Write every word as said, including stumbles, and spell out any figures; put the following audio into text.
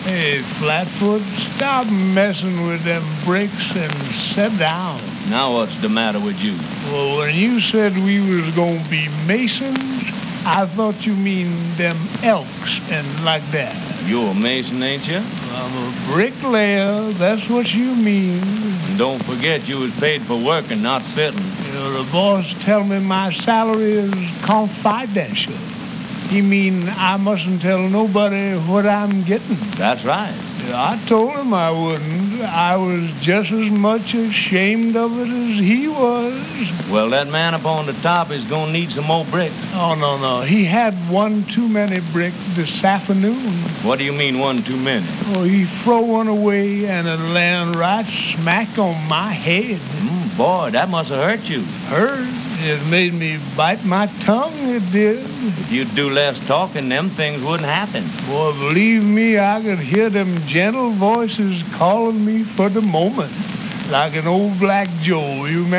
Hey, Flatfoot, stop messing with them bricks and sit down. Now what's the matter with you? Well, when you said we was gonna be masons, I thought you mean them elks and like that. You're a mason, ain't you? I'm a bricklayer, that's what you mean. And don't forget you was paid for working, not sitting. You know, the boss tell me my salary is confidential. He mean I mustn't tell nobody what I'm getting. That's right. Yeah, I told him I wouldn't. I was just as much ashamed of it as he was. Well, that man up on the top is gonna need some more bricks. Oh, no, no. He had one too many brick this afternoon. What do you mean one too many? Oh, he throw one away and it land right smack on my head. Mm, boy, that must have hurt you. Hurt? It made me bite my tongue, it did. If you'd do less talking, them things wouldn't happen. Boy, believe me, I could hear them gentle voices calling me for the moment. Like an old black Joe, you remember?